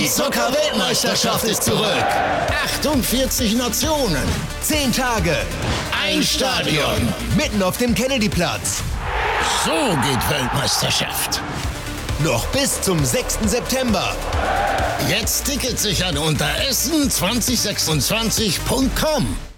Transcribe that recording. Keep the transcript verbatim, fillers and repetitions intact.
Die Zucker-Weltmeisterschaft ist zurück. achtundvierzig Nationen. zehn Tage. Ein Stadion. Mitten auf dem Kennedyplatz. So geht Weltmeisterschaft. Noch bis zum sechsten September. Jetzt Tickets sichern unter essen zwanzig sechsundzwanzig punkt com.